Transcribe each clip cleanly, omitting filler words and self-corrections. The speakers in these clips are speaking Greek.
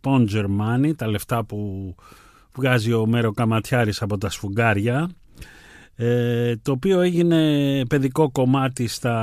Sponger Money, τα λεφτά που βγάζει ο Μέρο Καματιάρης από τα σφουγγάρια, το οποίο έγινε παιδικό κομμάτι στα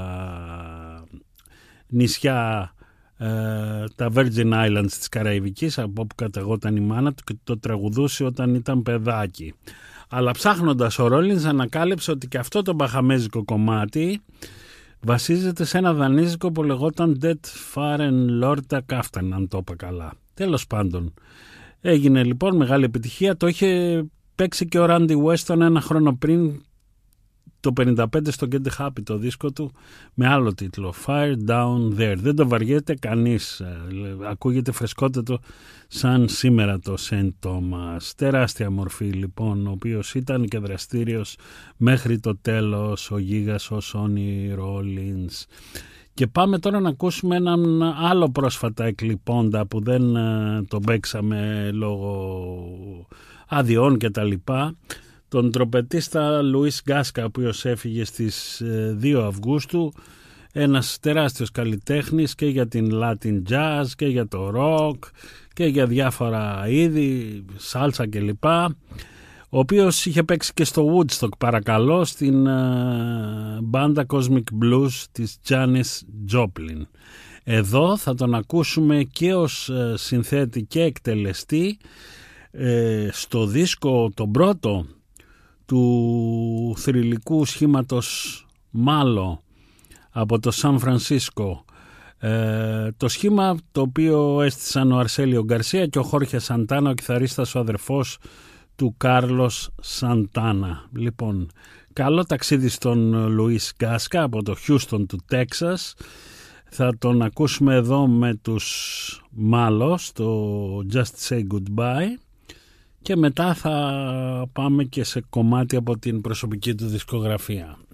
νησιά, τα Virgin Islands της Καραϊβικής, από όπου καταγόταν η μάνα του, και το τραγουδούσε όταν ήταν παιδάκι. Αλλά ψάχνοντας, ο Rollins ανακάλυψε ότι και αυτό το μπαχαμέζικο κομμάτι βασίζεται σε ένα δανείζικο που λεγόταν Det Faren Lorta Kaftan, αν το είπα καλά. Τέλος πάντων, έγινε λοιπόν μεγάλη επιτυχία. Το είχε παίξει και ο Randy Weston ένα χρόνο πριν, το 55, στο Get Happy, το δίσκο του, με άλλο τίτλο, Fire Down There. Δεν το βαριέται κανείς, ακούγεται φρεσκότατο σαν σήμερα το Saint Thomas. Τεράστια μορφή λοιπόν, ο οποίος ήταν και δραστήριος μέχρι το τέλος, ο γίγας, ο Sonny Rollins. Και πάμε τώρα να ακούσουμε έναν άλλο πρόσφατα εκλειπώντα που δεν τον παίξαμε λόγω αδειών και τα λοιπά, τον τρομπετίστα Λουίς Γκάσκα, ο οποίος έφυγε στις 2 Αυγούστου, ένας τεράστιος καλλιτέχνης και για την Latin Jazz και για το rock και για διάφορα είδη, σάλσα κλπ, ο οποίος είχε παίξει και στο Woodstock, παρακαλώ, στην μπάντα Cosmic Blues της Janis Joplin. Εδώ θα τον ακούσουμε και ως συνθέτη και εκτελεστή στο δίσκο τον πρώτο του θρυλικού σχήματος Μάλο από το Σαν Φρανσίσκο, το σχήμα το οποίο έστησαν ο Αρσέλιο Γκαρσία και ο Χόρχε Σαντάνα, ο κιθαρίστας, ο αδερφός του Κάρλος Σαντάνα. Λοιπόν, καλό ταξίδι στον Λουίς Γκάσκα από το Houston του Τέξας. Θα τον ακούσουμε εδώ με τους Μάλο στο Just Say Goodbye και μετά θα πάμε και σε κομμάτι από την προσωπική του δισκογραφία.